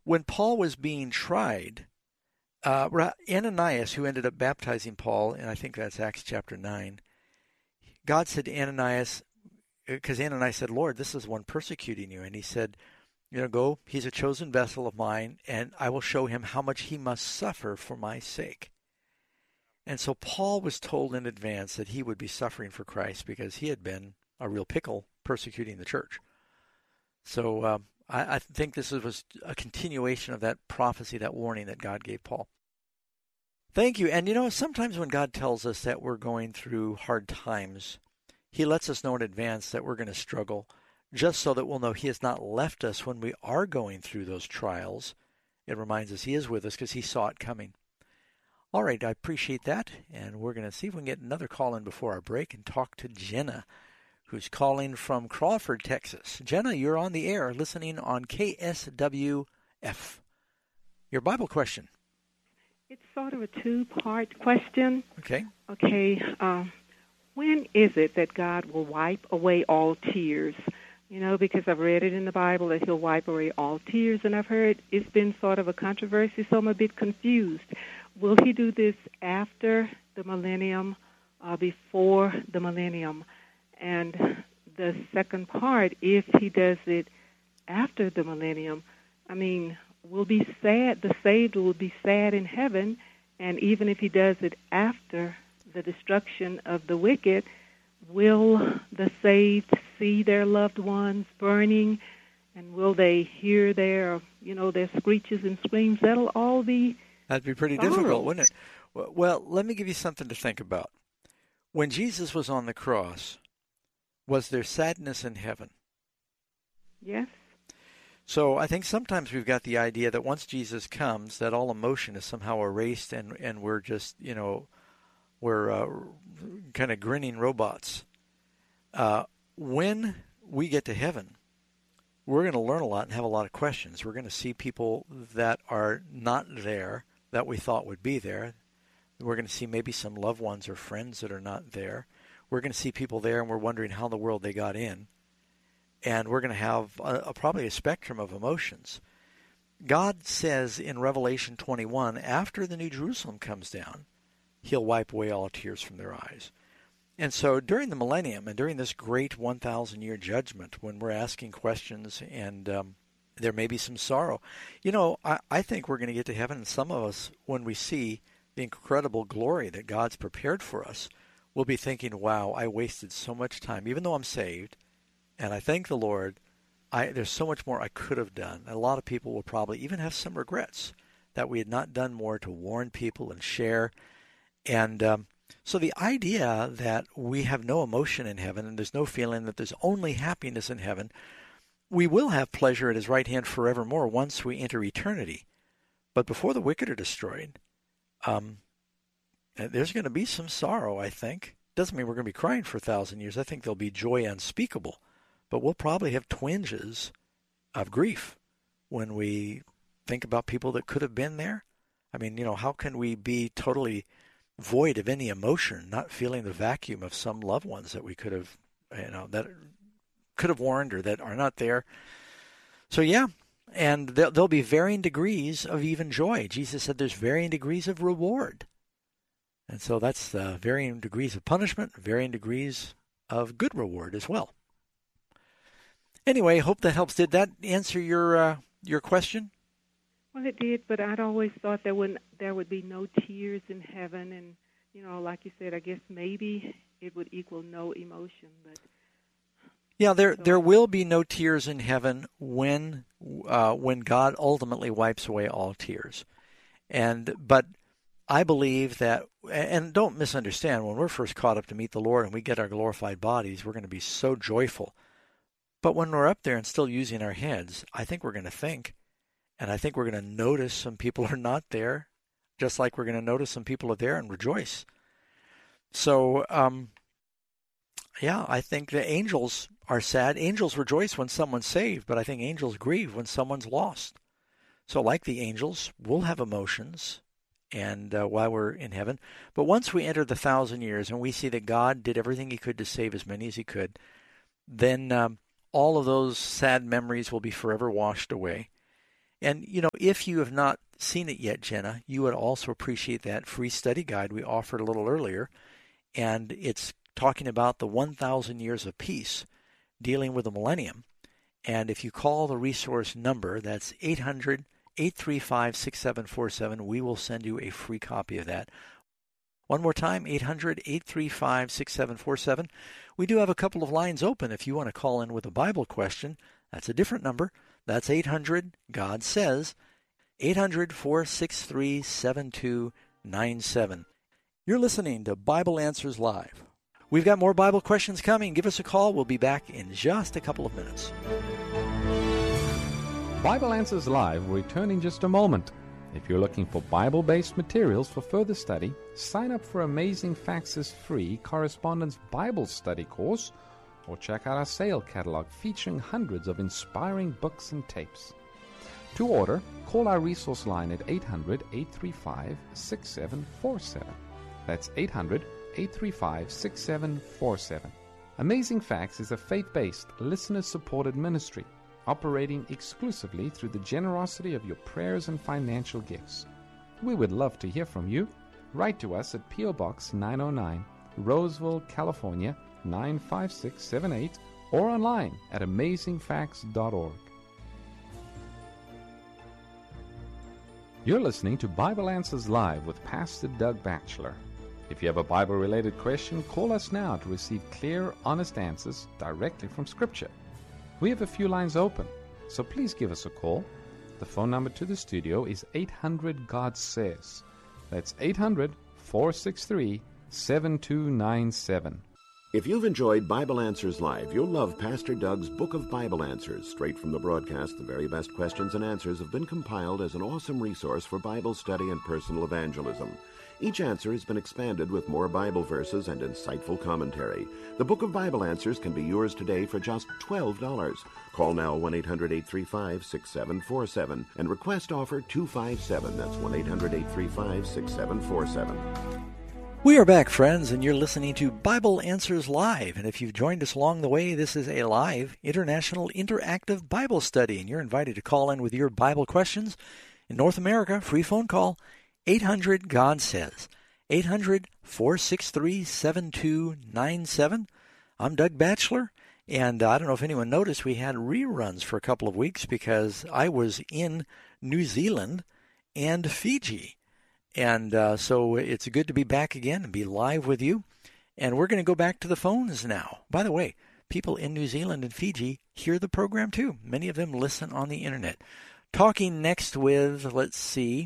When Paul was being tried, Ananias, who ended up baptizing Paul, and I think that's Acts chapter 9, God said to Ananias, because Ananias said, Lord, this is one persecuting you. And he said, go, he's a chosen vessel of mine, and I will show him how much he must suffer for my sake. And so Paul was told in advance that he would be suffering for Christ because he had been a real pickle persecuting the church. So I think this was a continuation of that prophecy, that warning that God gave Paul. Thank you. And sometimes when God tells us that we're going through hard times, he lets us know in advance that we're going to struggle, just so that we'll know he has not left us when we are going through those trials. It reminds us he is with us because he saw it coming. All right, I appreciate that, and we're going to see if we can get another call in before our break and talk to Jenna, who's calling from Crawford, Texas. Jenna, you're on the air listening on KSWF. Your Bible question. It's sort of a two-part question. Okay. Okay, when is it that God will wipe away all tears? Because I've read it in the Bible that he'll wipe away all tears, and I've heard it's been sort of a controversy, so I'm a bit confused. Will he do this after the millennium, before the millennium? And the second part, if he does it after the millennium, we'll be sad, the saved will be sad in heaven, and even if he does it after the destruction of the wicked, will the saved see their loved ones burning, and will they hear their screeches and screams? That'll all be That'd be pretty difficult, wouldn't it? Well, let me give you something to think about. When Jesus was on the cross, was there sadness in heaven? Yes. So I think sometimes we've got the idea that once Jesus comes, that all emotion is somehow erased and we're just, we're kind of grinning robots. When we get to heaven, we're going to learn a lot and have a lot of questions. We're going to see people that are not there that we thought would be there. We're going to see maybe some loved ones or friends that are not there. We're going to see people there and we're wondering how in the world they got in. And we're going to have probably a spectrum of emotions. God says in Revelation 21, after the New Jerusalem comes down, he'll wipe away all tears from their eyes. And so during the millennium and during this great 1,000-year judgment, when we're asking questions and there may be some sorrow, I think we're going to get to heaven, and some of us, when we see the incredible glory that God's prepared for us, will be thinking, wow, I wasted so much time, even though I'm saved, and I thank the Lord, there's so much more I could have done. And a lot of people will probably even have some regrets that we had not done more to warn people and share. And so the idea that we have no emotion in heaven and there's no feeling, that there's only happiness in heaven, we will have pleasure at his right hand forevermore once we enter eternity. But before the wicked are destroyed, there's going to be some sorrow, I think. Doesn't mean we're going to be crying for 1,000 years. I think there'll be joy unspeakable. But we'll probably have twinges of grief when we think about people that could have been there. How can we be totally void of any emotion, not feeling the vacuum of some loved ones that we could have, that could have warned or that are not there? So, yeah, and there'll be varying degrees of even joy. Jesus said there's varying degrees of reward. And so that's varying degrees of punishment, varying degrees of good reward as well. Anyway, hope that helps. Did that answer your question? Well, it did, but I'd always thought there would be no tears in heaven, and like you said, I guess maybe it would equal no emotion. But yeah, there will be no tears in heaven when God ultimately wipes away all tears, but I believe that, and don't misunderstand, when we're first caught up to meet the Lord and we get our glorified bodies, we're going to be so joyful. But when we're up there and still using our heads, I think we're going to think. And I think we're going to notice some people are not there, just like we're going to notice some people are there and rejoice. So, I think the angels are sad. Angels rejoice when someone's saved, but I think angels grieve when someone's lost. So like the angels, we'll have emotions and while we're in heaven. But once we enter the 1,000 years and we see that God did everything he could to save as many as he could, then all of those sad memories will be forever washed away. And, if you have not seen it yet, Jenna, you would also appreciate that free study guide we offered a little earlier. And it's talking about the 1,000 years of peace, dealing with the millennium. And if you call the resource number, that's 800-835-6747, we will send you a free copy of that. One more time, 800-835-6747. We do have a couple of lines open if you want to call in with a Bible question. That's a different number. That's 800-GOD-SAYS, 800-463-7297. You're listening to Bible Answers Live. We've got more Bible questions coming. Give us a call. We'll be back in just a couple of minutes. Bible Answers Live will return in just a moment. If you're looking for Bible-based materials for further study, sign up for Amazing Facts' free Correspondence Bible Study course, or check out our sale catalog featuring hundreds of inspiring books and tapes. To order, call our resource line at 800-835-6747. That's 800-835-6747. Amazing Facts is a faith-based, listener-supported ministry operating exclusively through the generosity of your prayers and financial gifts. We would love to hear from you. Write to us at P.O. Box 909, Roseville, California, 95678, or online at amazingfacts.org. You're listening to Bible Answers Live with Pastor Doug Batchelor. If you have a Bible-related question, call us now to receive clear, honest answers directly from Scripture. We have a few lines open, so please give us a call. The phone number to the studio is 800-GOD-SAYS. That's 800-463-7297. If you've enjoyed Bible Answers Live, you'll love Pastor Doug's Book of Bible Answers. Straight from the broadcast, the very best questions and answers have been compiled as an awesome resource for Bible study and personal evangelism. Each answer has been expanded with more Bible verses and insightful commentary. The Book of Bible Answers can be yours today for just $12. Call now 1-800-835-6747 and request offer 257. That's 1-800-835-6747. We are back, friends, and you're listening to Bible Answers Live. And if you've joined us along the way, this is a live, international, interactive Bible study, and you're invited to call in with your Bible questions. In North America, free phone call, 800-GOD-SAYS, 800-463-7297. I'm Doug Batchelor, and I don't know if anyone noticed, we had reruns for a couple of weeks because I was in New Zealand and Fiji. And so it's good to be back again and be live with you. And we're going to go back to the phones now. By the way, people in New Zealand and Fiji hear the program too. Many of them listen on the internet. Talking next with, let's see,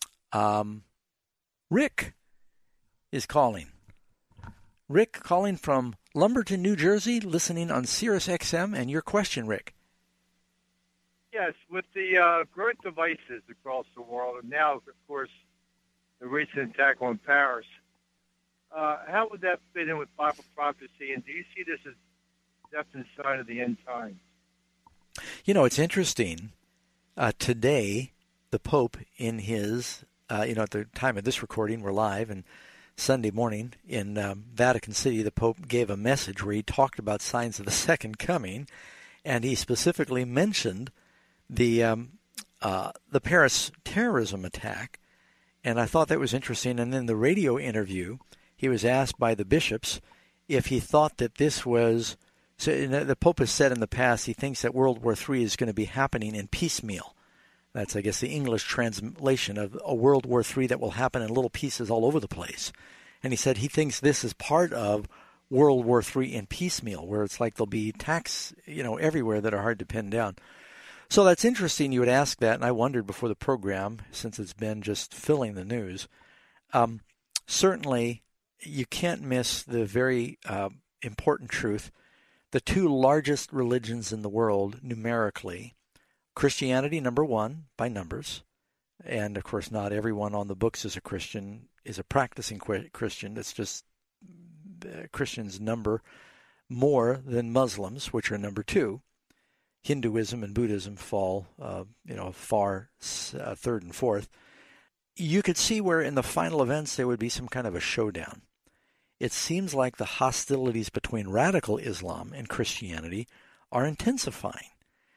Rick is calling. Rick calling from Lumberton, New Jersey, listening on Sirius XM. And your question, Rick. Yes, with the growth devices across the world, and now, of course, the recent attack on Paris, how would that fit in with Bible prophecy? And do you see this as a definite sign of the end times? You know, it's interesting. Today, the Pope in his, at the time of this recording, we're live, and Sunday morning in Vatican City, the Pope gave a message where he talked about signs of the second coming, and he specifically mentioned the Paris terrorism attack. And I thought that was interesting. And in the radio interview, he was asked by the bishops if he thought that this was, so the Pope has said in the past he thinks that World War III is going to be happening in piecemeal. That's, I guess, the English translation of a World War III that will happen in little pieces all over the place. And he said he thinks this is part of World War III in piecemeal, where it's like there'll be attacks, everywhere that are hard to pin down. So that's interesting you would ask that, and I wondered before the program, since it's been just filling the news. Certainly, you can't miss the very important truth. The two largest religions in the world, numerically, Christianity, number one, by numbers. And, of course, not everyone on the books is a Christian, is a practicing Christian. It's just Christians number more than Muslims, which are number two. Hinduism and Buddhism fall, far third and fourth. You could see where in the final events there would be some kind of a showdown. It seems like the hostilities between radical Islam and Christianity are intensifying.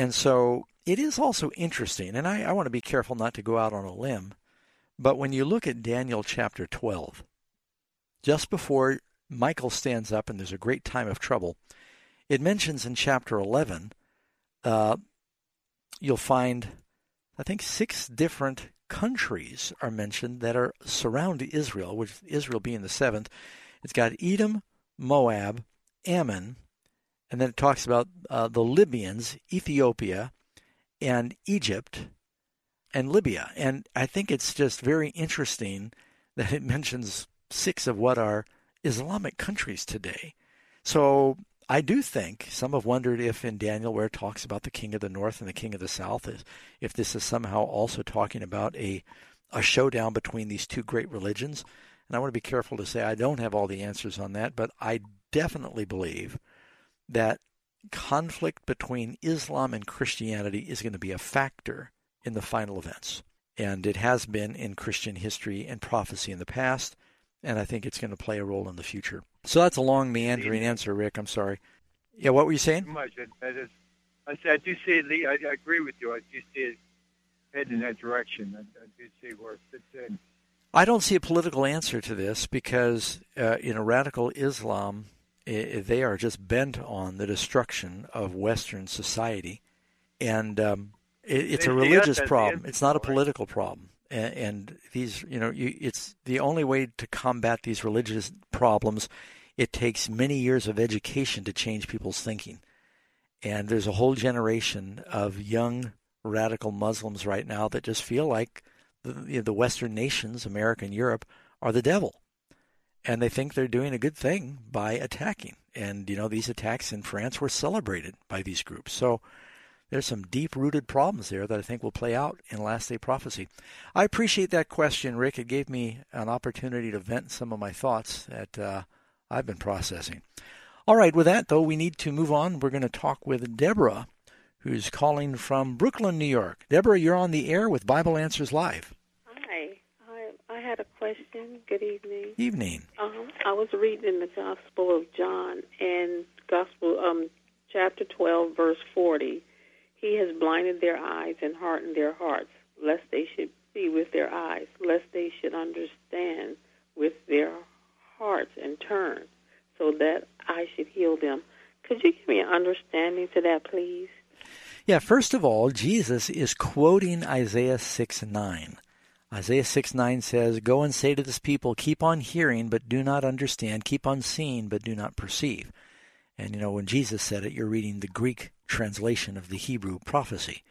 And so it is also interesting, and I want to be careful not to go out on a limb, but when you look at Daniel chapter 12, just before Michael stands up and there's a great time of trouble, it mentions in chapter 11, you'll find, I think, 6 different countries are mentioned that are surround Israel, with Israel being the 7th. It's got Edom, Moab, Ammon, and then it talks about the Libyans, Ethiopia, and Egypt, and Libya. And I think it's just very interesting that it mentions 6 of what are Islamic countries today. So I do think some have wondered if in Daniel, where it talks about the king of the north and the king of the south, if this is somehow also talking about a showdown between these 2 great religions. And I want to be careful to say I don't have all the answers on that, but I definitely believe that conflict between Islam and Christianity is going to be a factor in the final events. And it has been in Christian history and prophecy in the past, and I think it's going to play a role in the future. So that's a long, meandering answer, Rick. I'm sorry. Yeah, what were you saying? Much. I said I do see it. I agree with you. I do see it heading in that direction. I do see where it fits in. I don't see a political answer to this because in radical Islam, they are just bent on the destruction of Western society, and it's a religious problem. It's not a political problem. And these, it's the only way to combat these religious problems. It takes many years of education to change people's thinking. And there's a whole generation of young radical Muslims right now that just feel like the Western nations, America and Europe, are the devil. And they think they're doing a good thing by attacking. And, these attacks in France were celebrated by these groups. So there's some deep-rooted problems there that I think will play out in Last Day Prophecy. I appreciate that question, Rick. It gave me an opportunity to vent some of my thoughts that I've been processing. All right, with that, though, we need to move on. We're going to talk with Deborah, who's calling from Brooklyn, New York. Deborah, you're on the air with Bible Answers Live. Hi. I had a question. Good evening. Evening. I was reading the Gospel of John, and chapter 12, verse 40. He has blinded their eyes and hardened their hearts, lest they should see with their eyes, lest they should understand with their hearts and turn, so that I should heal them. Could you give me an understanding to that, please? Yeah, first of all, Jesus is quoting Isaiah 6:9. Isaiah 6:9 says, "Go and say to this people, keep on hearing, but do not understand. Keep on seeing, but do not perceive." And, when Jesus said it, you're reading the Greek translation of the Hebrew prophecy.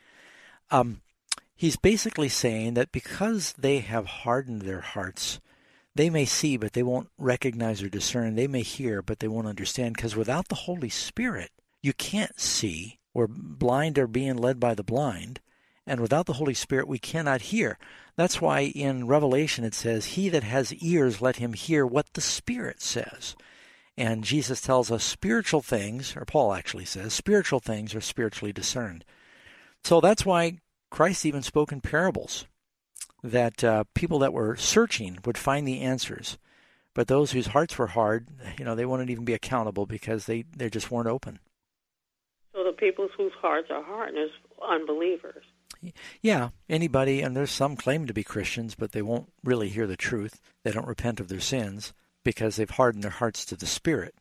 He's basically saying that because they have hardened their hearts, they may see, but they won't recognize or discern. They may hear, but they won't understand, because without the Holy Spirit, you can't see. We're blind or being led by the blind, and without the Holy Spirit, we cannot hear. That's why in Revelation it says, "He that has ears, let him hear what the Spirit says." And Jesus tells us spiritual things, or Paul actually says, spiritual things are spiritually discerned. So that's why Christ even spoke in parables, that people that were searching would find the answers. But those whose hearts were hard, they wouldn't even be accountable because they just weren't open. So the people whose hearts are hardened are unbelievers. Yeah, anybody, and there's some claim to be Christians, but they won't really hear the truth. They don't repent of their sins because they've hardened their hearts to the Spirit.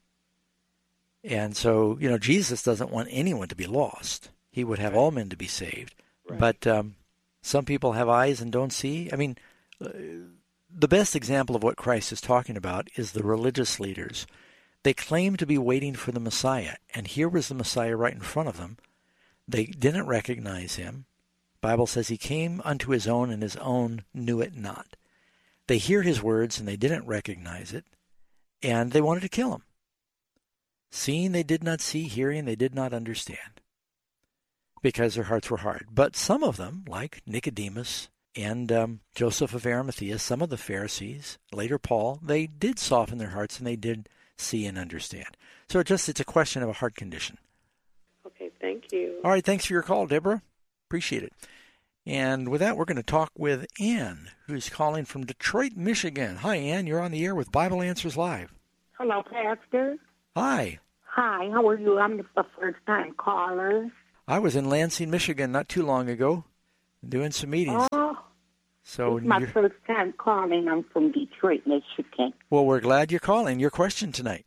And so, Jesus doesn't want anyone to be lost. He would have all men to be saved. Right. But some people have eyes and don't see. I mean, the best example of what Christ is talking about is the religious leaders. They claim to be waiting for the Messiah, and here was the Messiah right in front of them. They didn't recognize him. The Bible says he came unto his own, and his own knew it not. They hear his words, and they didn't recognize it, and they wanted to kill him. Seeing they did not see, hearing they did not understand, because their hearts were hard. But some of them, like Nicodemus and Joseph of Arimathea, some of the Pharisees, later Paul, they did soften their hearts, and they did see and understand. So it's a question of a heart condition. Okay, thank you. All right, thanks for your call, Deborah. Appreciate it. And with that, we're going to talk with Ann, who's calling from Detroit, Michigan. Hi, Ann. You're on the air with Bible Answers Live. Hello, Pastor. Hi. Hi, how are you? I'm the first-time caller. I was in Lansing, Michigan not too long ago doing some meetings. Oh, so it's my first time calling. I'm from Detroit, Michigan. Well, we're glad you're calling. Your question tonight.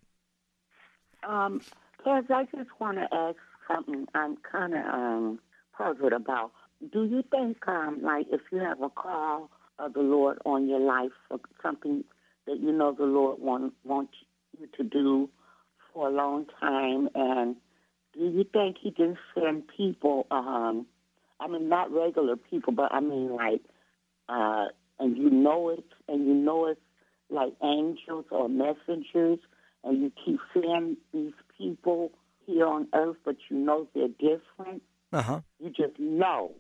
Kaz, I just want to ask something I'm kind of puzzled about. Do you think, like, if you have a call of the Lord on your life or something that you know the Lord wants you to do for a long time, and do you think He can send people, I mean, not regular people, but I mean, like, and you know it's like angels or messengers, and you keep seeing these people here on earth, but you know they're different. You just know.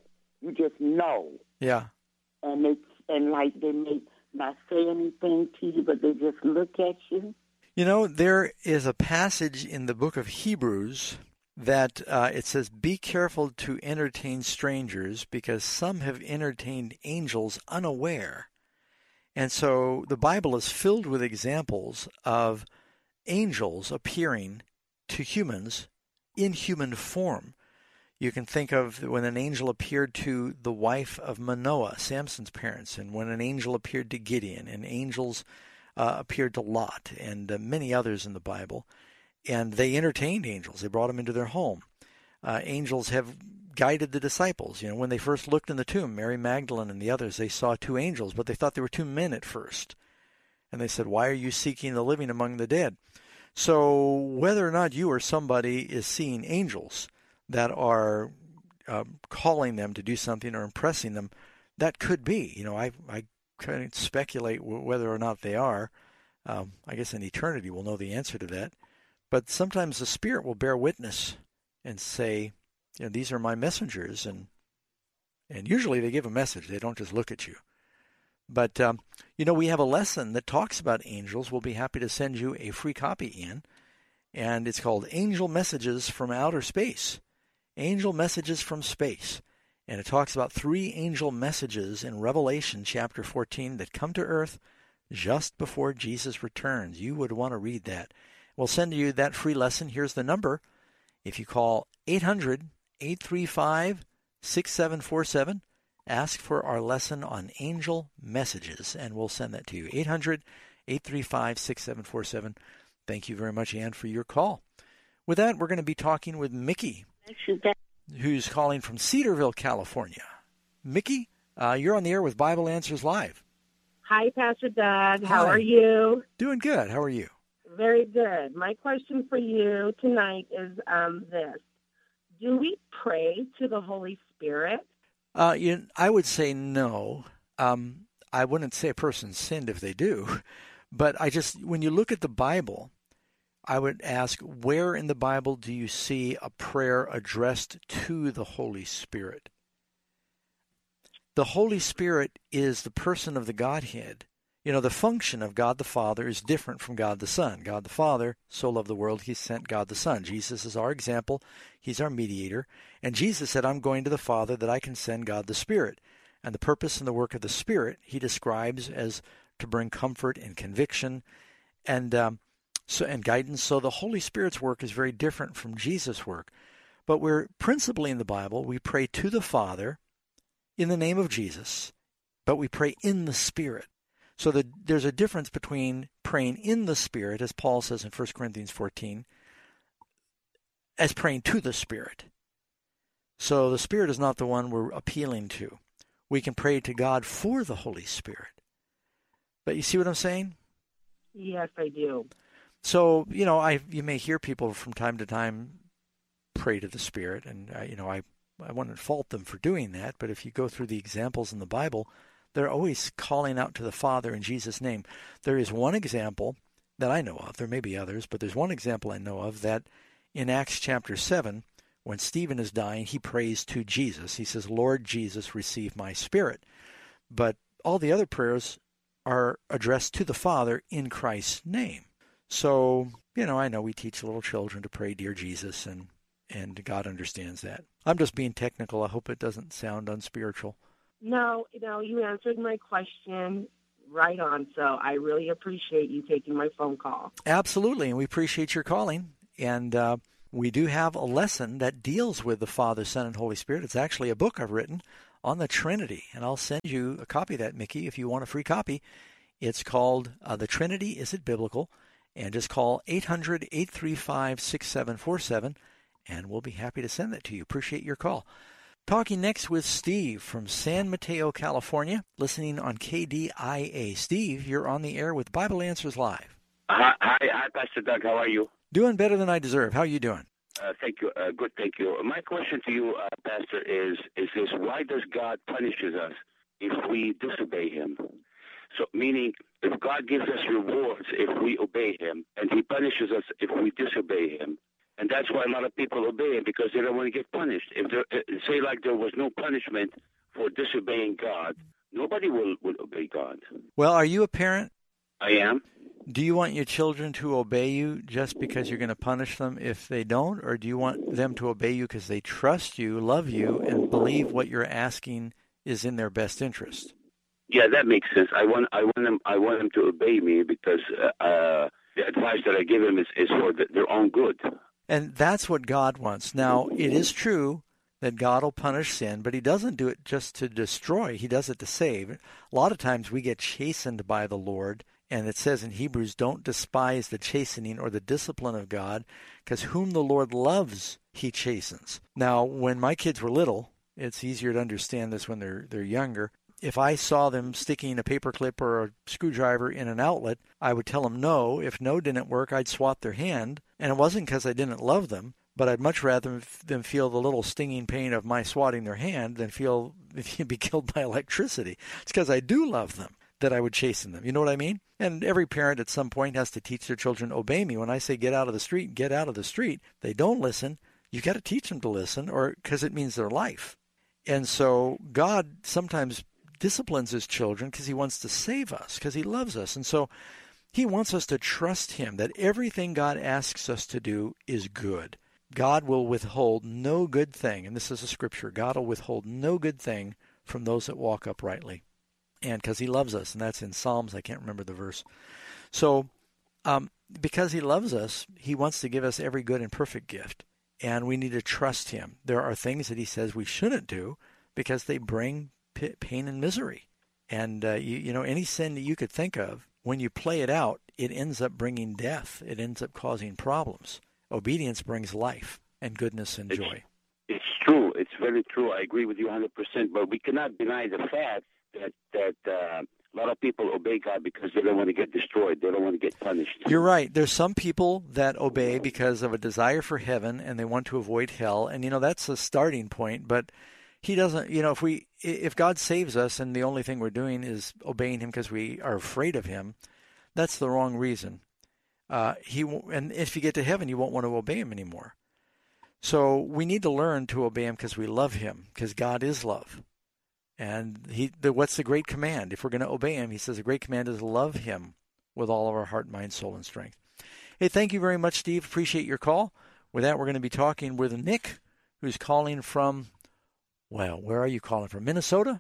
Yeah. And like they may not say anything to you, but they just look at you. You know, there is a passage in the book of Hebrews that it says, "Be careful to entertain strangers, because some have entertained angels unaware." And so the Bible is filled with examples of angels appearing to humans in human form. You can think of when an angel appeared to the wife of Manoah, Samson's parents, and when an angel appeared to Gideon, and angels appeared to Lot, and many others in the Bible. And they entertained angels. They brought them into their home. Angels have guided the disciples. You know, when they first looked in the tomb, Mary Magdalene and the others, they saw two angels, but they thought they were two men at first. And they said, "Why are you seeking the living among the dead?" So whether or not you or somebody is seeing angels that are calling them to do something or impressing them, that could be. You know, I kind of speculate whether or not they are. I guess in eternity we'll know the answer to that. But sometimes the Spirit will bear witness and say, you know, these are my messengers, and usually they give a message. They don't just look at you. But, you know, we have a lesson that talks about angels. We'll be happy to send you a free copy in, and it's called Angel Messages from Outer Space. Angel Messages from Space. And it talks about 3 angel messages in Revelation chapter 14 that come to earth just before Jesus returns. You would want to read that. We'll send you that free lesson. Here's the number. If you call 800-835-6747, ask for our lesson on angel messages, and we'll send that to you. 800-835-6747. Thank you very much, Ann, for your call. With that, we're going to be talking with Mickey, who's calling from Cedarville, California. Mickey, you're on the air with Bible Answers Live. Hi, Pastor Doug. Hi. How are you? Doing good. How are you? Very good. My question for you tonight is this. Do we pray to the Holy Spirit? I would say no. I wouldn't say a person sinned if they do. But when you look at the Bible, I would ask, where in the Bible do you see a prayer addressed to the Holy Spirit? The Holy Spirit is the person of the Godhead. You know, the function of God the Father is different from God the Son. God the Father so loved the world, He sent God the Son. Jesus is our example. He's our mediator. And Jesus said, "I'm going to the Father that I can send God the Spirit." And the purpose and the work of the Spirit He describes as to bring comfort and conviction and guidance. So the Holy Spirit's work is very different from Jesus' work. But we're principally in the Bible, we pray to the Father in the name of Jesus, but we pray in the Spirit. So there's a difference between praying in the Spirit, as Paul says in 1 Corinthians 14, as praying to the Spirit. So the Spirit is not the one we're appealing to. We can pray to God for the Holy Spirit. But you see what I'm saying? Yes, I do. So, you know, you may hear people from time to time pray to the Spirit, and, I wouldn't fault them for doing that, but if you go through the examples in the Bible, they're always calling out to the Father in Jesus' name. There is one example that I know of. There may be others, but there's one example I know of that in Acts chapter 7, when Stephen is dying, he prays to Jesus. He says, "Lord Jesus, receive my spirit." But all the other prayers are addressed to the Father in Christ's name. So, I know we teach little children to pray, "Dear Jesus," and God understands that. I'm just being technical. I hope it doesn't sound unspiritual. No, you answered my question right on, so I really appreciate you taking my phone call. Absolutely, and we appreciate your calling. And we do have a lesson that deals with the Father, Son, and Holy Spirit. It's actually a book I've written on the Trinity, and I'll send you a copy of that, Mickey, if you want a free copy. It's called The Trinity, Is It Biblical? And just call 800-835-6747, and we'll be happy to send that to you. Appreciate your call. Talking next with Steve from San Mateo, California, listening on KDIA. Steve, you're on the air with Bible Answers Live. Hi, Pastor Doug. How are you? Doing better than I deserve. How are you doing? Thank you. Good, thank you. My question to you, Pastor, is this: why does God punishes us if we disobey Him? So, meaning, if God gives us rewards if we obey Him, and He punishes us if we disobey Him, and that's why a lot of people obey Him, because they don't want to get punished. If there, say like there was no punishment for disobeying God, nobody will obey God. Well, are you a parent? I am. Do you want your children to obey you just because you're going to punish them if they don't, or do you want them to obey you because they trust you, love you, and believe what you're asking is in their best interest? Yeah, that makes sense. I want them to obey me because the advice that I give them is for their own good. And that's what God wants. Now, it is true that God will punish sin, but He doesn't do it just to destroy. He does it to save. A lot of times we get chastened by the Lord, and it says in Hebrews, don't despise the chastening or the discipline of God, because whom the Lord loves, He chastens. Now, when my kids were little, it's easier to understand this when they're younger. If I saw them sticking a paperclip or a screwdriver in an outlet, I would tell them no. If no didn't work, I'd swat their hand. And it wasn't because I didn't love them, but I'd much rather them feel the little stinging pain of my swatting their hand than be killed by electricity. It's because I do love them that I would chasten them. You know what I mean? And every parent at some point has to teach their children, obey me. When I say get out of the street, get out of the street. They don't listen. You got to teach them to listen, or because it means their life. And so God sometimes disciplines His children because He wants to save us, because He loves us. And so He wants us to trust Him, that everything God asks us to do is good. God will withhold no good thing, and this is a scripture, God will withhold no good thing from those that walk uprightly. And because He loves us, and that's in Psalms, I can't remember the verse. So because He loves us, He wants to give us every good and perfect gift, and we need to trust Him. There are things that He says we shouldn't do because they bring pain and misery. And, you know, any sin that you could think of, when you play it out, it ends up bringing death. It ends up causing problems. Obedience brings life and goodness and joy. It's true. It's very true. I agree with you 100%. But we cannot deny the fact that a lot of people obey God because they don't want to get destroyed. They don't want to get punished. You're right. There's some people that obey because of a desire for heaven, and they want to avoid hell. And, you know, that's a starting point. But He doesn't, you know, if God saves us and the only thing we're doing is obeying Him because we are afraid of Him, that's the wrong reason. And if you get to heaven, you won't want to obey Him anymore. So we need to learn to obey Him because we love Him, because God is love. And what's the great command? If we're going to obey Him, He says the great command is love Him with all of our heart, mind, soul, and strength. Hey, thank you very much, Steve. Appreciate your call. With that, we're going to be talking with Nick, who's calling from, well, where are you calling from? Minnesota?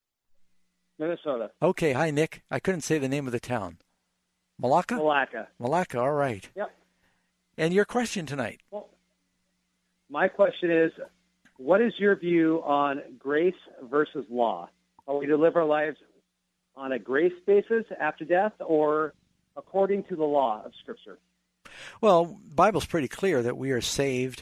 Minnesota. Okay. Hi, Nick. I couldn't say the name of the town. Malacca? Malacca. All right. Yep. And your question tonight? Well, my question is, what is your view on grace versus law? Are we to live our lives on a grace basis after death or according to the law of Scripture? Well, the Bible's pretty clear that we are saved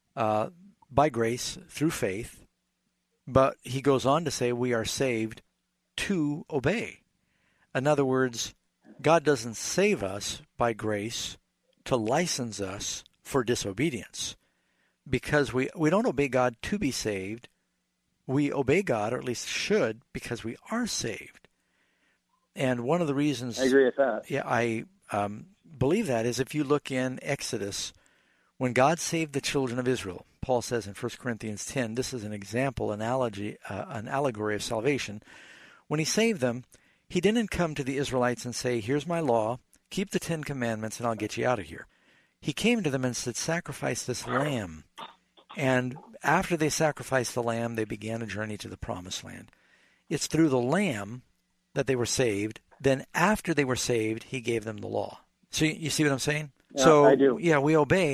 by grace through faith, but He goes on to say we are saved to obey. In other words, God doesn't save us by grace to license us for disobedience, because we don't obey God to be saved. We obey God, or at least should, because we are saved. And one of the reasons I agree with that. Yeah, I believe that is if you look in Exodus, when God saved the children of Israel, Paul says in 1 Corinthians 10, this is an example, an allegory of salvation. When He saved them, He didn't come to the Israelites and say, here's my law, keep the 10 Commandments, and I'll get you out of here. He came to them and said, sacrifice this lamb. And after they sacrificed the lamb, they began a journey to the promised land. It's through the lamb that they were saved. Then after they were saved, He gave them the law. So you see what I'm saying? Yeah, so, I do. Yeah, we obey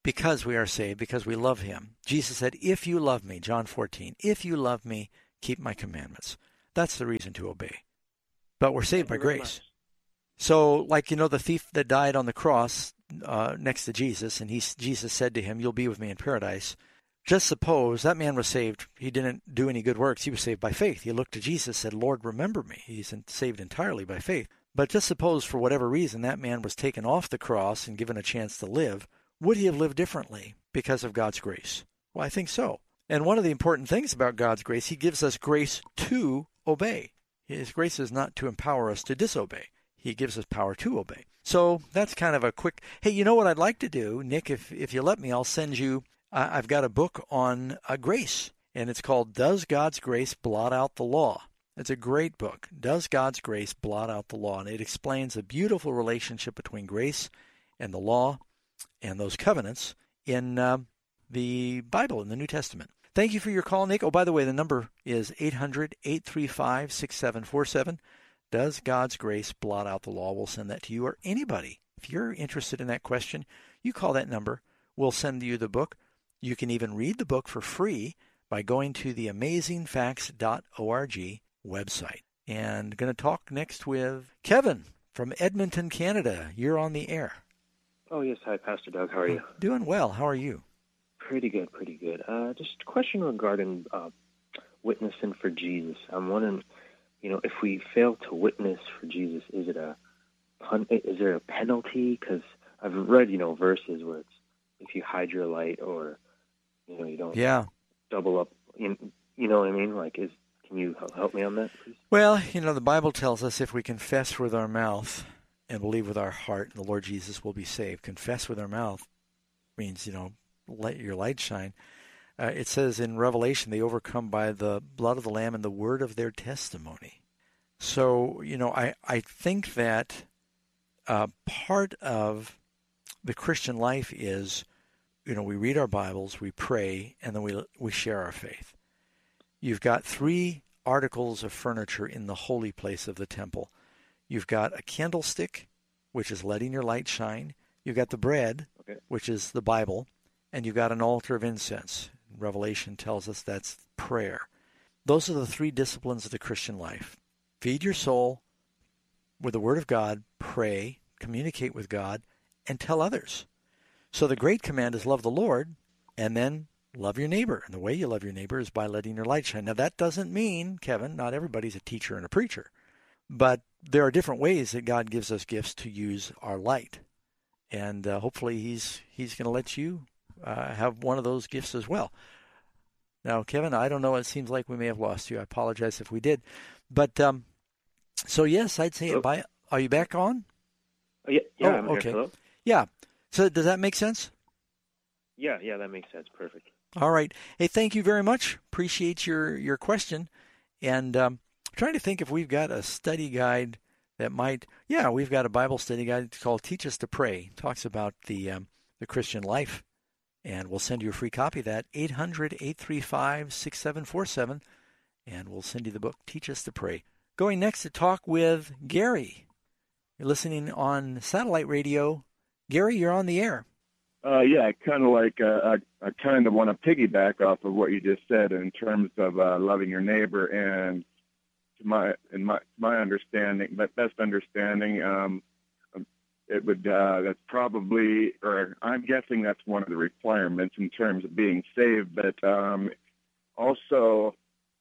because we are saved, because we love him. Jesus said, if you love me, John 14, if you love me, keep my commandments. That's the reason to obey. But we're saved by grace. So, like, the thief that died on the cross next to Jesus, and Jesus said to him, you'll be with me in paradise. Just suppose that man was saved. He didn't do any good works. He was saved by faith. He looked to Jesus, said, Lord, remember me. He's saved entirely by faith. But just suppose for whatever reason that man was taken off the cross and given a chance to live. Would he have lived differently because of God's grace? Well, I think so. And one of the important things about God's grace, he gives us grace to obey. His grace is not to empower us to disobey. He gives us power to obey. So that's kind of a quick, hey, you know what I'd like to do, Nick, if you let me, I'll send you, I've got a book on grace, and it's called Does God's Grace Blot Out the Law? It's a great book. Does God's Grace Blot Out the Law? And it explains a beautiful relationship between grace and the law and those covenants in the Bible, in the New Testament. Thank you for your call, Nick. Oh, by the way, the number is 800-835-6747. Does God's grace blot out the law? We'll send that to you or anybody. If you're interested in that question, you call that number. We'll send you the book. You can even read the book for free by going to the amazingfacts.org website. And going to talk next with Kevin from Edmonton, Canada. You're on the air. Oh, yes. Hi, Pastor Doug. How are you? Doing well. How are you? Pretty good, pretty good. Just a question regarding witnessing for Jesus. I'm wondering, if we fail to witness for Jesus, is there a penalty? Because I've read, verses where it's if you hide your light or, you don't double up. You know what I mean? Can you help me on that, please? Well, the Bible tells us if we confess with our mouth and believe with our heart, the Lord Jesus will be saved. Confess with our mouth means, let your light shine. It says in Revelation, they overcome by the blood of the Lamb and the word of their testimony. So, I think that part of the Christian life is, we read our Bibles, we pray, and then we share our faith. You've got 3 articles of furniture in the holy place of the temple. You've got a candlestick, which is letting your light shine. You've got the bread, which is the Bible. And you've got an altar of incense. Revelation tells us that's prayer. Those are the 3 disciplines of the Christian life. Feed your soul with the Word of God, pray, communicate with God, and tell others. So the great command is love the Lord, and then love your neighbor. And the way you love your neighbor is by letting your light shine. Now that doesn't mean, Kevin, not everybody's a teacher and a preacher. But there are different ways that God gives us gifts to use our light. And hopefully he's going to let you have one of those gifts as well. Now, Kevin, I don't know. It seems like we may have lost you. I apologize if we did. But so yes, I'd say are you back on? Yeah, I'm okay. Here. Hello? Yeah. So does that make sense? Yeah, that makes sense. Perfect. All right. Hey, thank you very much. Appreciate your question. And trying to think if we've got a study guide that might. Yeah, we've got a Bible study guide called "Teach Us to Pray." It talks about the Christian life. And we'll send you a free copy of that, 800-835-6747, and we'll send you the book, Teach Us to Pray. Going next to talk with Gary. You're listening on satellite radio. Gary, you're on the air. Yeah, kind of like I kind of want to piggyback off of what you just said in terms of loving your neighbor, and my understanding, my best understanding, it would that's probably, or I'm guessing that's one of the requirements in terms of being saved. But also,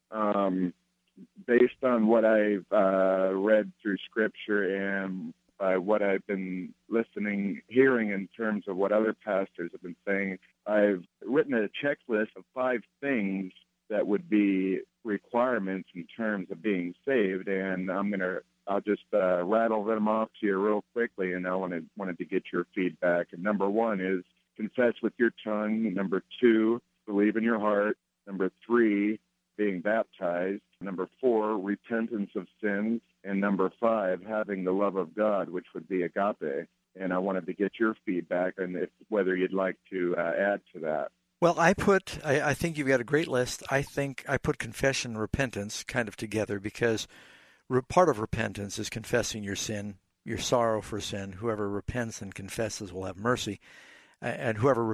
based on what I've read through Scripture and by what I've been hearing in terms of what other pastors have been saying, I've written a checklist of 5 things that would be requirements in terms of being saved, and I'll just rattle them off to you real quickly, and I wanted to get your feedback. And number 1 is confess with your tongue. Number 2, believe in your heart. Number 3, being baptized. Number 4, repentance of sins. And number 5, having the love of God, which would be agape. And I wanted to get your feedback and whether you'd like to add to that. Well, I think you've got a great list. I think I put confession and repentance kind of together because part of repentance is confessing your sin, your sorrow for sin. Whoever repents and confesses will have mercy. And whoever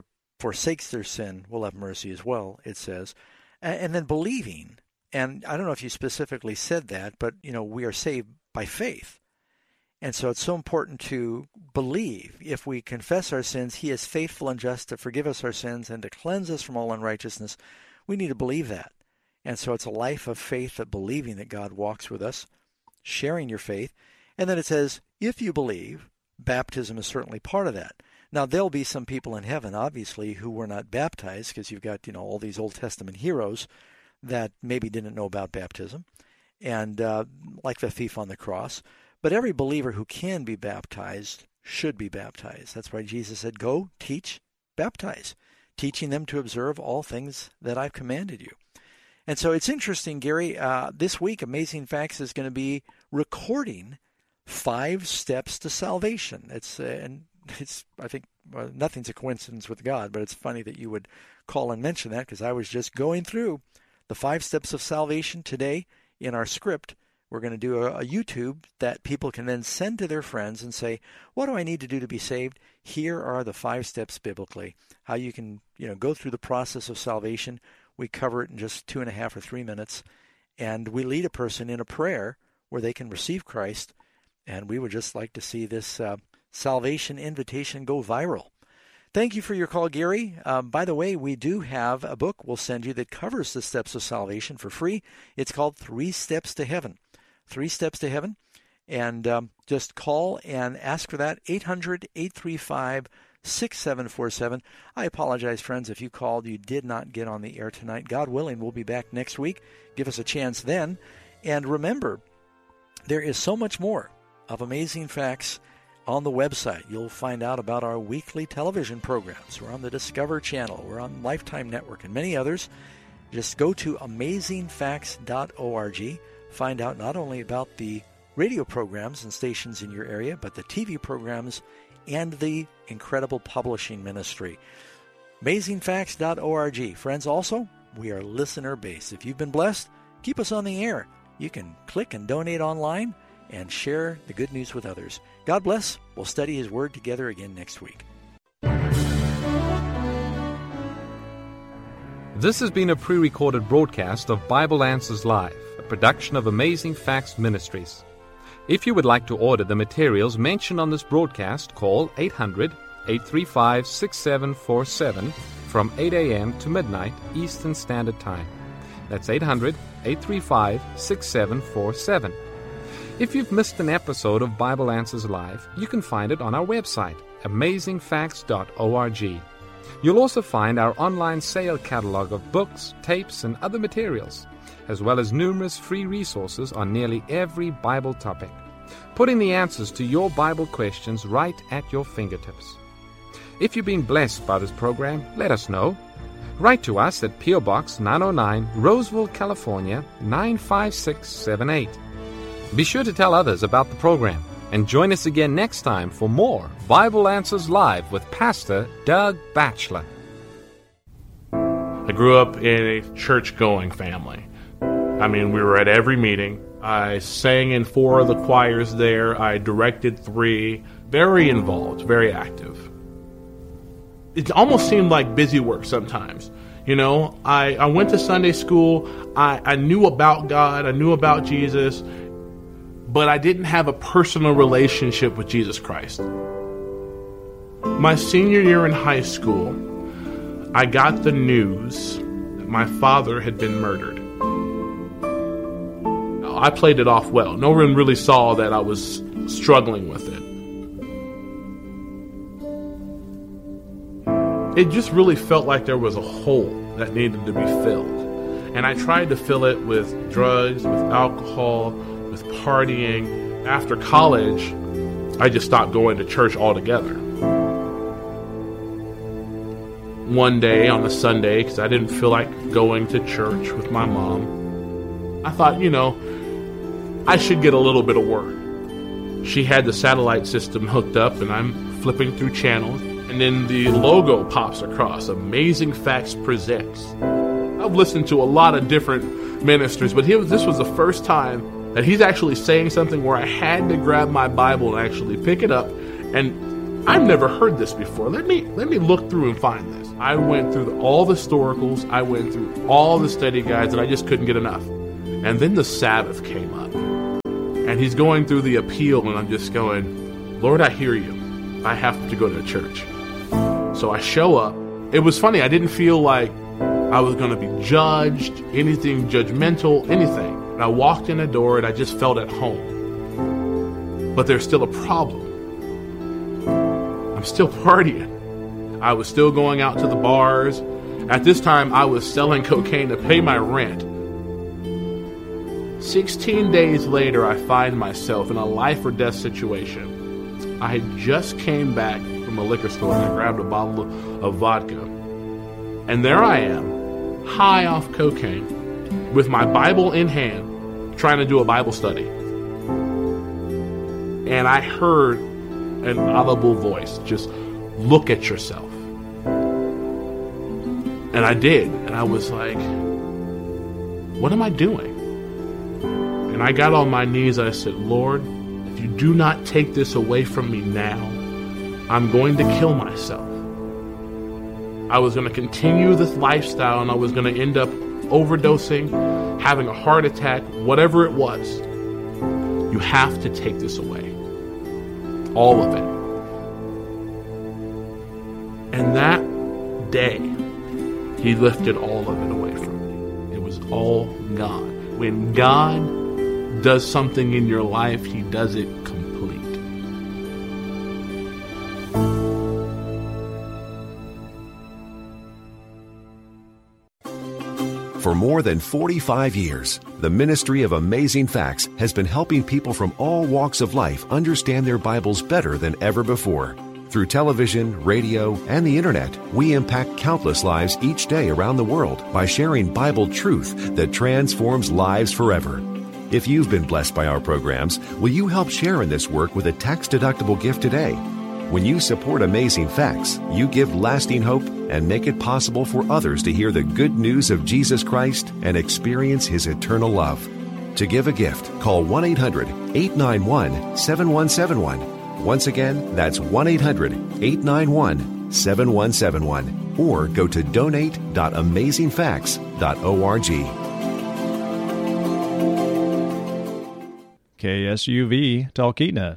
forsakes their sin will have mercy as well, it says. And then believing. And I don't know if you specifically said that, but, we are saved by faith. And so it's so important to believe. If we confess our sins, he is faithful and just to forgive us our sins and to cleanse us from all unrighteousness. We need to believe that. And so it's a life of faith, of believing that God walks with us, sharing your faith. And then it says, if you believe, baptism is certainly part of that. Now, there'll be some people in heaven, obviously, who were not baptized, because you've got, all these Old Testament heroes that maybe didn't know about baptism, and like the thief on the cross. But every believer who can be baptized should be baptized. That's why Jesus said, go, teach, baptize, teaching them to observe all things that I've commanded you. And so it's interesting, Gary, this week Amazing Facts is going to be recording 5 steps to salvation. It's I think nothing's a coincidence with God, but it's funny that you would call and mention that, because I was just going through the 5 steps of salvation today in our script. We're going to do a YouTube that people can then send to their friends and say, what do I need to do to be saved? Here are the 5 steps biblically, how you can go through the process of salvation. We cover it in just 2.5 or 3 minutes, and we lead a person in a prayer where they can receive Christ, and we would just like to see this salvation invitation go viral. Thank you for your call, Gary. By the way, we do have a book we'll send you that covers the steps of salvation for free. It's called 3 Steps to Heaven. 3 Steps to Heaven. And just call and ask for that, 800-835-6747. I apologize, friends, if you called, you did not get on the air tonight. God willing, we'll be back next week. Give us a chance then. And remember, there is so much more of Amazing Facts on the website. You'll find out about our weekly television programs. We're on the Discover Channel. We're on Lifetime Network and many others. Just go to amazingfacts.org. Find out not only about the radio programs and stations in your area, but the TV programs and the incredible publishing ministry. Amazingfacts.org. Friends, also, we are listener-based. If you've been blessed, keep us on the air. You can click and donate online and share the good news with others. God bless. We'll study His Word together again next week. This has been a pre-recorded broadcast of Bible Answers Live, a production of Amazing Facts Ministries. If you would like to order the materials mentioned on this broadcast, call 800-835-6747 from 8 a.m. to midnight Eastern Standard Time. That's 800-835-6747. If you've missed an episode of Bible Answers Live, you can find it on our website, amazingfacts.org. You'll also find our online sale catalog of books, tapes, and other materials, as well as numerous free resources on nearly every Bible topic, putting the answers to your Bible questions right at your fingertips. If you've been blessed by this program, let us know. Write to us at P.O. Box 909, Roseville, California, 95678. Be sure to tell others about the program, and join us again next time for more Bible Answers Live with Pastor Doug Batchelor. I grew up in a church-going family. I mean, we were at every meeting. I sang in 4 of the choirs there. I directed 3. Very involved, very active. It almost seemed like busy work sometimes. I went to Sunday school. I knew about God. I knew about Jesus. But I didn't have a personal relationship with Jesus Christ. My senior year in high school, I got the news that my father had been murdered. I played it off well. No one really saw that I was struggling with it. It just really felt like there was a hole that needed to be filled. And I tried to fill it with drugs, with alcohol, with partying. After college, I just stopped going to church altogether. One day on a Sunday, because I didn't feel like going to church with my mom, I thought, I should get a little bit of word. She had the satellite system hooked up, and I'm flipping through channels, and then the logo pops across, Amazing Facts Presents. I've listened to a lot of different ministers, but this was the first time that he's actually saying something where I had to grab my Bible and actually pick it up and I've never heard this before. Let me look through and find this. I went through all the historicals. I went through all the study guides, and I just couldn't get enough. And then the Sabbath came up. And he's going through the appeal, and I'm just going, Lord, I hear you. I have to go to church. So I show up. It was funny. I didn't feel like I was going to be judged, anything judgmental, anything. And I walked in the door, and I just felt at home. But there's still a problem. I'm still partying. I was still going out to the bars. At this time, I was selling cocaine to pay my rent. 16 days later, I find myself in a life or death situation. I had just came back from a liquor store and I grabbed a bottle of vodka. And there I am, high off cocaine, with my Bible in hand, trying to do a Bible study. And I heard an audible voice, just look at yourself. And I did. And I was like, what am I doing? And I got on my knees. I said, Lord, if you do not take this away from me now, I'm going to kill myself. I was going to continue this lifestyle and I was going to end up overdosing, having a heart attack, whatever it was. You have to take this away. All of it. And that day, he lifted all of it away from me. It was all God. When God does something in your life, he does it complete. For more than 45 years, the Ministry of Amazing Facts has been helping people from all walks of life understand their Bibles better than ever before. Through television, radio, and the internet, we impact countless lives each day around the world by sharing Bible truth that transforms lives forever. If you've been blessed by our programs, will you help share in this work with a tax-deductible gift today? When you support Amazing Facts, you give lasting hope and make it possible for others to hear the good news of Jesus Christ and experience His eternal love. To give a gift, call 1-800-891-7171. Once again, that's 1-800-891-7171. Or go to donate.amazingfacts.org. KSUV Talkeetna.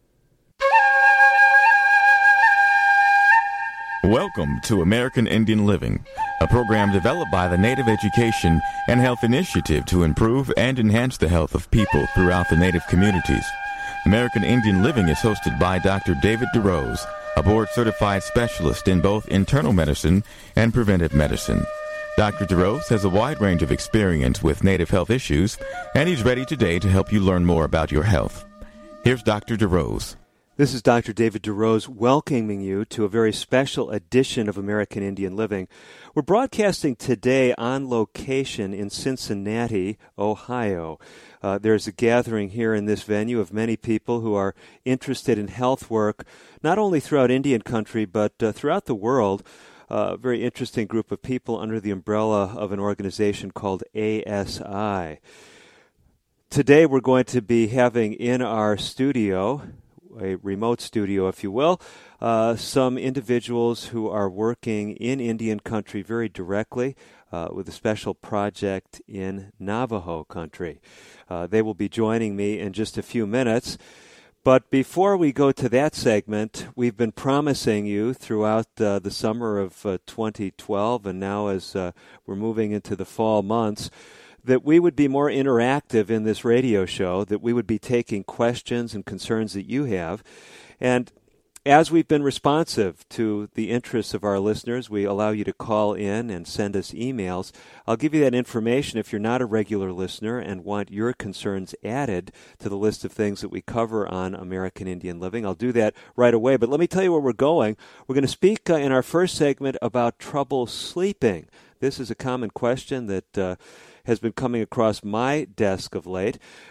Welcome to American Indian Living, a program developed by the Native Education and Health Initiative to improve and enhance the health of people throughout the Native communities. American Indian Living is hosted by Dr. David DeRose, a board-certified specialist in both internal medicine and preventive medicine. Dr. DeRose has a wide range of experience with Native health issues, and he's ready today to help you learn more about your health. Here's Dr. DeRose. This is Dr. David DeRose welcoming you to a very special edition of American Indian Living. We're broadcasting today on location in Cincinnati, Ohio. There's a gathering here in this venue of many people who are interested in health work, not only throughout Indian country, but throughout the world. A very interesting group of people under the umbrella of an organization called ASI. Today we're going to be having in our studio, a remote studio, if you will, some individuals who are working in Indian country very directly with a special project in Navajo country. They will be joining me in just a few minutes. But before we go to that segment, we've been promising you throughout the summer of 2012 and now as we're moving into the fall months that we would be more interactive in this radio show, that we would be taking questions and concerns that you have. And as we've been responsive to the interests of our listeners, we allow you to call in and send us emails. I'll give you that information if you're not a regular listener and want your concerns added to the list of things that we cover on American Indian Living. I'll do that right away. But let me tell you where we're going. We're going to speak in our first segment about trouble sleeping. This is a common question that has been coming across my desk of late.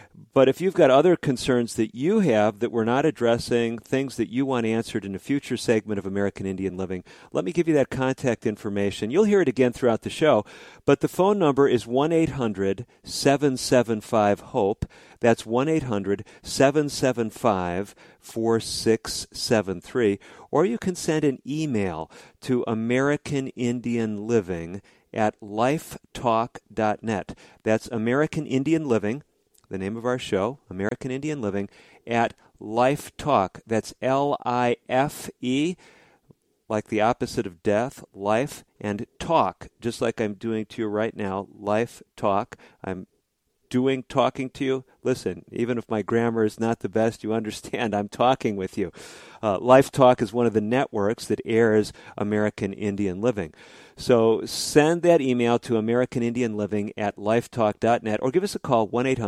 But if you've got other concerns that you have that we're not addressing, things that you want answered in a future segment of American Indian Living, let me give you that contact information. You'll hear it again throughout the show, but the phone number is 1-800-775-HOPE. That's 1-800-775-4673. Or you can send an email to AmericanIndianLiving@lifetalk.net. That's American Indian Living, the name of our show, American Indian Living, at Life Talk. That's L-I-F-E, like the opposite of death, life, and talk, just like I'm doing to you right now, Life Talk. I'm talking to you. Listen, even if my grammar is not the best, you understand I'm talking with you. Life Talk is one of the networks that airs American Indian Living. So send that email to AmericanIndianLiving@lifetalk.net or give us a call,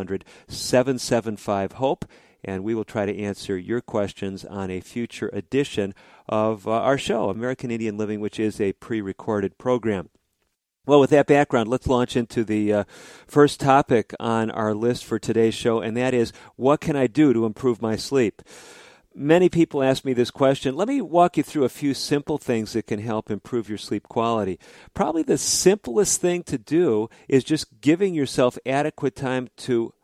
1-800-775-HOPE, and we will try to answer your questions on a future edition of our show, American Indian Living, which is a pre-recorded program. Well, with that background, let's launch into the first topic on our list for today's show, and that is, what can I do to improve my sleep? Many people ask me this question. Let me walk you through a few simple things that can help improve your sleep quality. Probably the simplest thing to do is just giving yourself adequate time to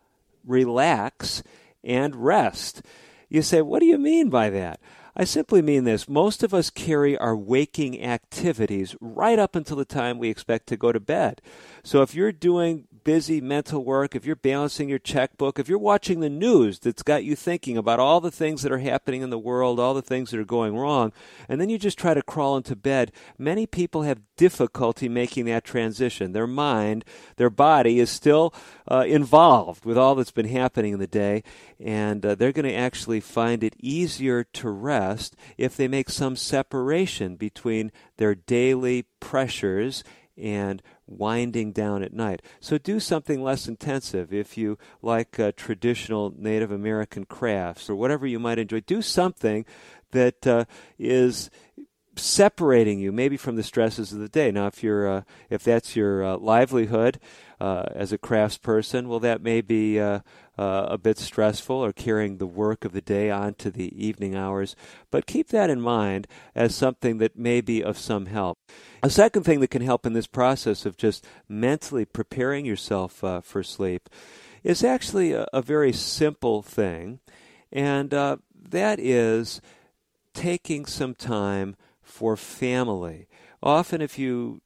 relax and rest. You say, what do you mean by that? I simply mean this. Most of us carry our waking activities right up until the time we expect to go to bed. So if you're doing busy mental work, if you're balancing your checkbook, if you're watching the news that's got you thinking about all the things that are happening in the world, all the things that are going wrong, and then you just try to crawl into bed, many people have difficulty making that transition. Their mind, their body is still involved with all that's been happening in the day, and they're going to actually find it easier to rest if they make some separation between their daily pressures and winding down at night. So do something less intensive. If you like traditional Native American crafts or whatever you might enjoy, do something that is separating you maybe from the stresses of the day. Now, if that's your livelihood as a craftsperson, well, that may be a bit stressful, or carrying the work of the day on to the evening hours. But keep that in mind as something that may be of some help. A second thing that can help in this process of just mentally preparing yourself for sleep is actually a very simple thing, and that is taking some time for family. Often if you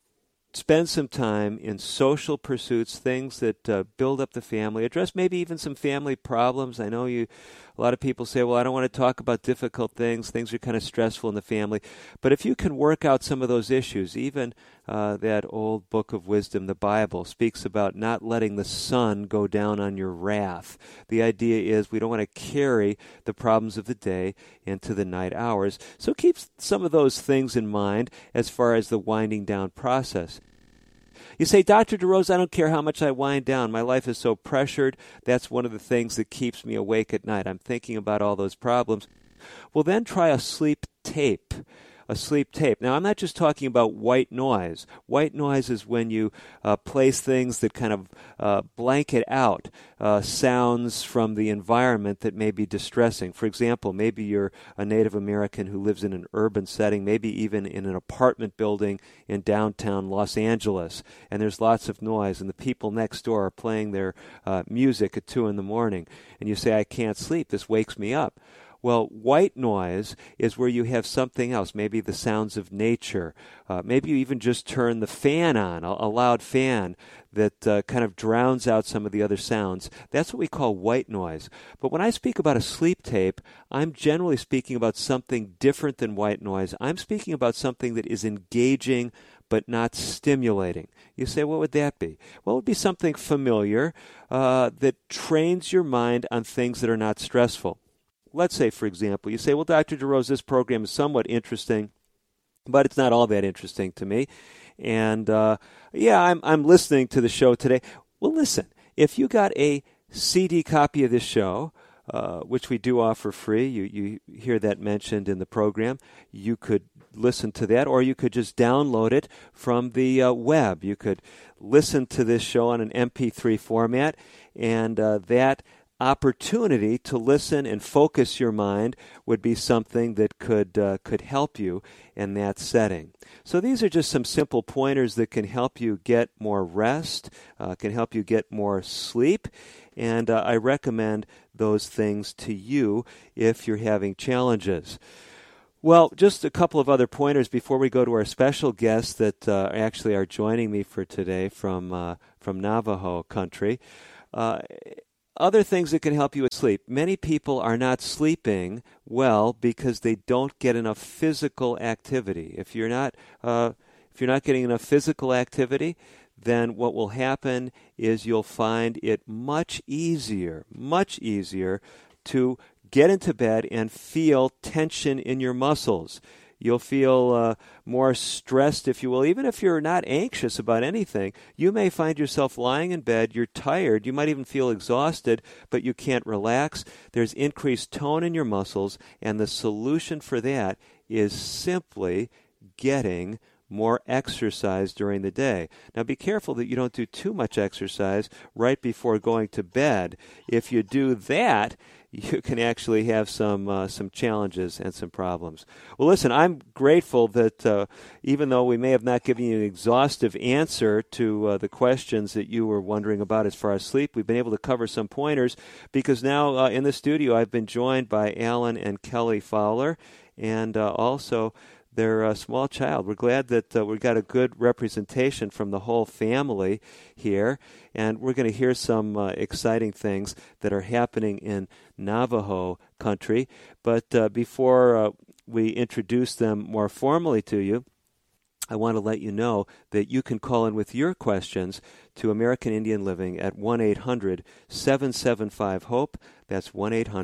spend some time in social pursuits, things that build up the family, address maybe even some family problems. I know a lot of people say, well, I don't want to talk about difficult things. Things are kind of stressful in the family. But if you can work out some of those issues, even that old book of wisdom, the Bible, speaks about not letting the sun go down on your wrath. The idea is we don't want to carry the problems of the day into the night hours. So keep some of those things in mind as far as the winding down process. You say, Dr. DeRose, I don't care how much I wind down. My life is so pressured. That's one of the things that keeps me awake at night. I'm thinking about all those problems. Well, then try a sleep tape. A sleep tape. Now, I'm not just talking about white noise. White noise is when you place things that kind of blanket out sounds from the environment that may be distressing. For example, maybe you're a Native American who lives in an urban setting, maybe even in an apartment building in downtown Los Angeles, and there's lots of noise, and the people next door are playing their music at 2 a.m, and you say, I can't sleep, this wakes me up. Well, white noise is where you have something else, maybe the sounds of nature. Maybe you even just turn the fan on, a loud fan that kind of drowns out some of the other sounds. That's what we call white noise. But when I speak about a sleep tape, I'm generally speaking about something different than white noise. I'm speaking about something that is engaging but not stimulating. You say, what would that be? Well, it would be something familiar that trains your mind on things that are not stressful. Let's say, for example, you say, well, Dr. DeRose, this program is somewhat interesting, but it's not all that interesting to me. And, I'm listening to the show today. Well, listen, if you got a CD copy of this show, which we do offer free, you hear that mentioned in the program, you could listen to that, or you could just download it from the web. You could listen to this show on an MP3 format, and that opportunity to listen and focus your mind would be something that could help you in that setting. So these are just some simple pointers that can help you get more rest, can help you get more sleep, and I recommend those things to you if you're having challenges. Well, just a couple of other pointers before we go to our special guests that actually are joining me for today from Navajo country. Other things that can help you with sleep. Many people are not sleeping well because they don't get enough physical activity. If you're not getting enough physical activity, then what will happen is you'll find it much easier to get into bed and feel tension in your muscles. You'll feel more stressed, if you will. Even if you're not anxious about anything, you may find yourself lying in bed, you're tired, you might even feel exhausted, but you can't relax. There's increased tone in your muscles, and the solution for that is simply getting more exercise during the day. Now be careful that you don't do too much exercise right before going to bed. If you do that, you can actually have some challenges and some problems. Well, listen, I'm grateful that even though we may have not given you an exhaustive answer to the questions that you were wondering about as far as sleep, we've been able to cover some pointers because now in the studio I've been joined by Alan and Kelly Fowler and also their small child. We're glad that we got a good representation from the whole family here, and we're going to hear some exciting things that are happening in Navajo country. But before we introduce them more formally to you, I want to let you know that you can call in with your questions to American Indian Living at 1-800-775-HOPE. That's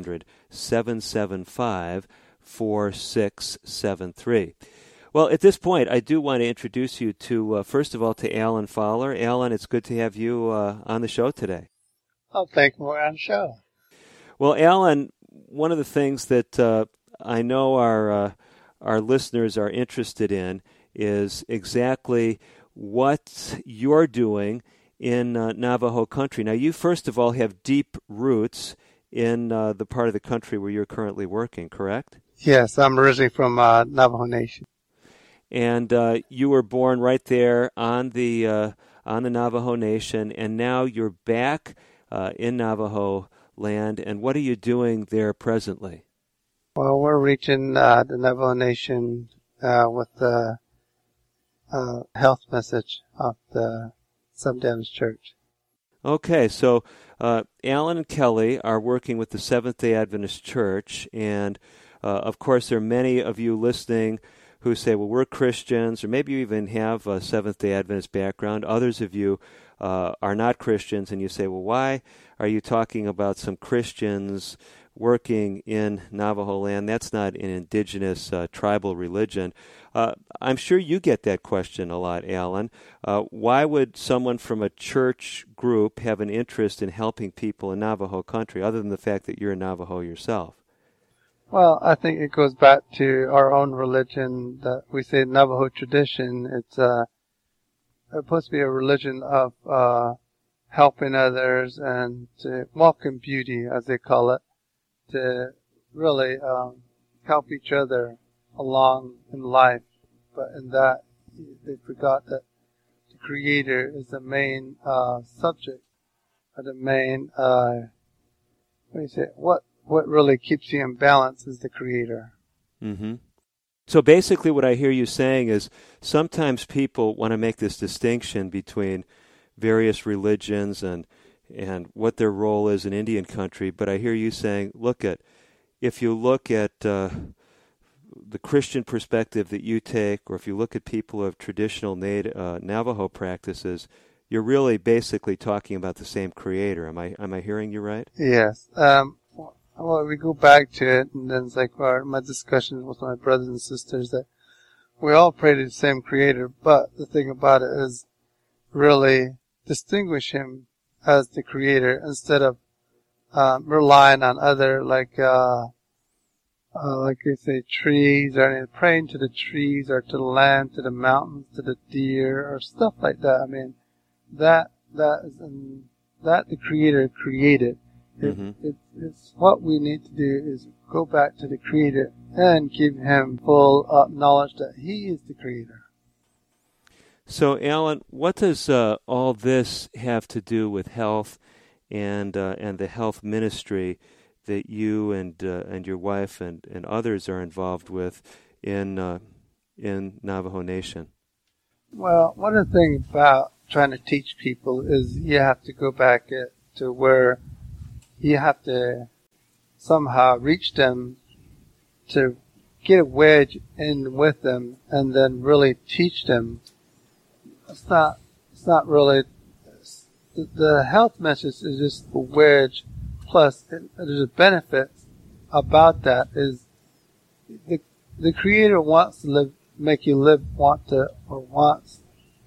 1-800-775-4673. Well, at this point, I do want to introduce you to, first of all, to Alan Fowler. Alan, it's good to have you on the show today. Oh, thank you for on the show. Well, Alan, one of the things that I know our listeners are interested in is exactly what you're doing in Navajo country. Now, you, first of all, have deep roots in the part of the country where you're currently working, correct? Yes, I'm originally from Navajo Nation. And you were born right there on the Navajo Nation, and now you're back in Navajo land. And what are you doing there presently? Well, we're reaching the Navajo Nation with the health message of the Seventh Adventist Church. Okay, so Alan and Kelly are working with the Seventh-day Adventist Church, and of course there are many of you listening who say, well, we're Christians, or maybe you even have a Seventh-day Adventist background. Others of you are not Christians, and you say, well, why are you talking about some Christians working in Navajo land? That's not an indigenous tribal religion. I'm sure you get that question a lot, Alan. Why would someone from a church group have an interest in helping people in Navajo country, other than the fact that you're a Navajo yourself? Well, I think it goes back to our own religion that we say Navajo tradition. It's supposed to be a religion of helping others and to walk in beauty, as they call it, to really help each other along in life. But in that, they forgot that the Creator is the main subject, or the main, what really keeps you in balance is the Creator. Mm-hmm. So basically what I hear you saying is sometimes people want to make this distinction between various religions and what their role is in Indian country, but I hear you saying, if you look at the Christian perspective that you take, or if you look at people of traditional Navajo practices, you're really basically talking about the same Creator. Am I hearing you right? Yes. Well, we go back to it, and then it's like my discussion with my brothers and sisters that we all pray to the same Creator, but the thing about it is really distinguish Him as the Creator instead of relying on other like you say, trees, or praying to the trees, or to the land, to the mountains, to the deer, or stuff like that. I mean, that the Creator created. It's what we need to do is go back to the Creator and give Him full knowledge that He is the Creator. So, Alan, what does all this have to do with health and the health ministry that you and your wife and others are involved with in Navajo Nation? Well, one of the things about trying to teach people is you have to go back to where you have to somehow reach them to get a wedge in with them and then really teach them. It's not really, the health message is just a wedge, plus there's a benefit about that is the Creator wants to make you live, wants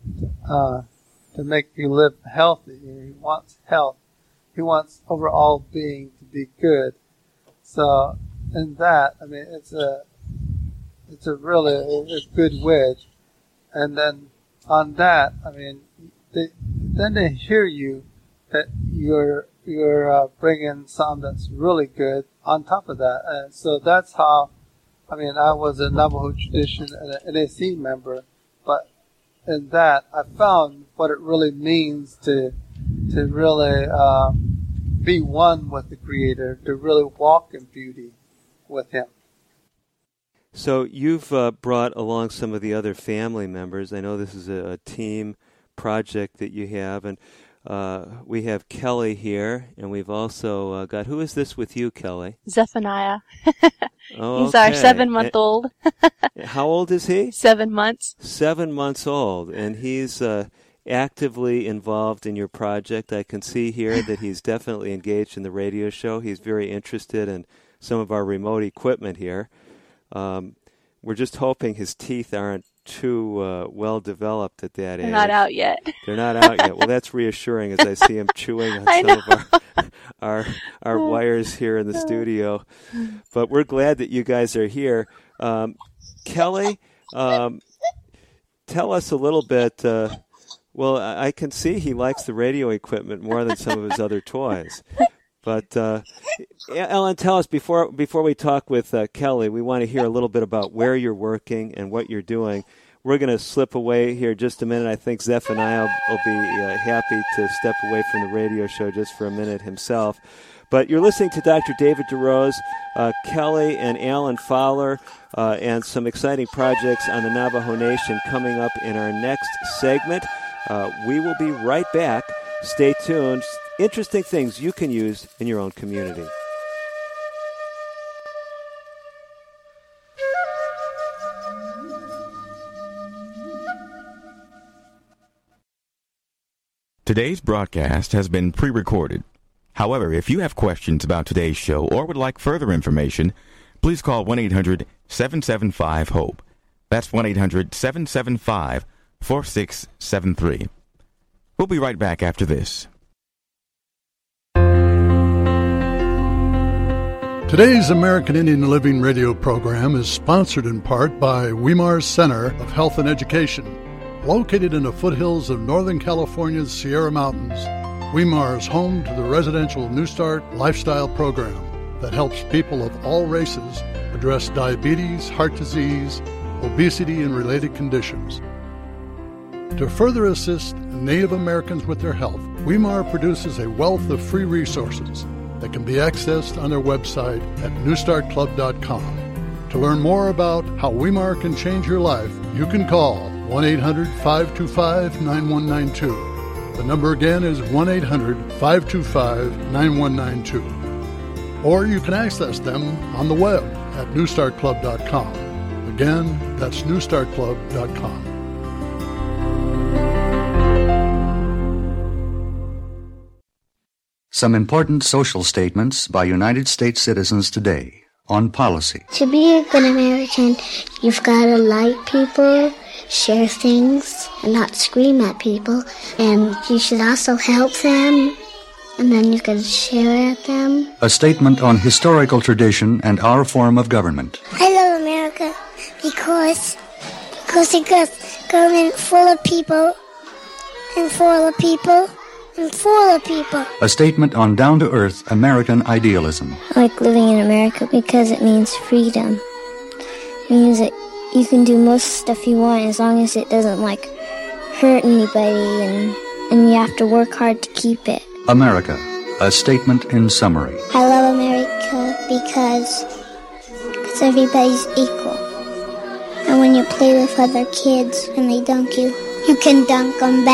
to make you live healthy. He wants health. He wants overall being to be good. So, in that, I mean, it's a really a good wedge. And then on that, I mean, they hear you that you're bringing something that's really good on top of that. And so that's how, I mean, I was a Navajo tradition and an NAC member, but in that I found what it really means to really be one with the Creator, to really walk in beauty with Him. So you've brought along some of the other family members. I know this is a team project that you have, and we have Kelly here, and we've also got, who is this with you, Kelly? Zephaniah. Oh, He's our 7-month-old. How old is he? 7 months. 7 months old, and he's actively involved in your project. I can see here that he's definitely engaged in the radio show. He's very interested in some of our remote equipment here. We're just hoping his teeth aren't too well developed at that age. They're not out yet. They're not out yet. Well, that's reassuring as I see him chewing on some of our wires here in the studio. But we're glad that you guys are here. Kelly, tell us a little bit. Well, I can see he likes the radio equipment more than some of his other toys. But Ellen, tell us before we talk with Kelly, we want to hear a little bit about where you're working and what you're doing. We're going to slip away here just a minute. I think Zephaniah will be happy to step away from the radio show just for a minute himself. But you're listening to Dr. David DeRose, Kelly and Alan Fowler, and some exciting projects on the Navajo Nation coming up in our next segment. We will be right back. Stay tuned. Interesting things you can use in your own community. Today's broadcast has been pre-recorded. However, if you have questions about today's show or would like further information, please call 1-800-775-HOPE. That's 1-800-775-4673. We'll be right back after this. Today's American Indian Living radio program is sponsored in part by Weimar Center of Health and Education. Located in the foothills of Northern California's Sierra Mountains, Weimar is home to the residential New Start lifestyle program that helps people of all races address diabetes, heart disease, obesity, and related conditions. To further assist Native Americans with their health, Weimar produces a wealth of free resources that can be accessed on their website at newstartclub.com. To learn more about how Weimar can change your life, you can call 1-800-525-9192. The number again is 1-800-525-9192. Or you can access them on the web at newstartclub.com. Again, that's newstartclub.com. Some important social statements by United States citizens today on policy. To be a good American, you've got to like people, share things, and not scream at people. And you should also help them and then you can share at them. A statement on historical tradition and our form of government. I love America because it got government full of people and full of people and full of people. A statement on down-to-earth American idealism. I like living in America because it means freedom. It means that you can do most stuff you want as long as it doesn't, hurt anybody, and you have to work hard to keep it. America, a statement in summary. I love America because everybody's equal. And when you play with other kids and they dunk you, you can dunk them back.